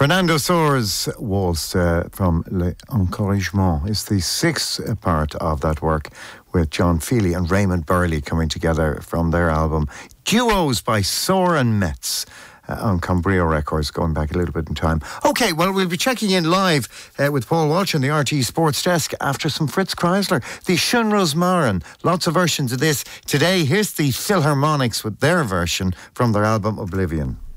Fernando Soares' waltz from L'Encouragement is the sixth part of that work, with John Feely and Raymond Burley coming together from their album Duos by Soren Metz on Cambria Records, going back a little bit in time. OK, well, we'll be checking in live with Paul Walsh on the RTE Sports Desk after some Fritz Kreisler, the Shunrosmaren. Lots of versions of this. Today, here's the Philharmonics with their version from their album Oblivion.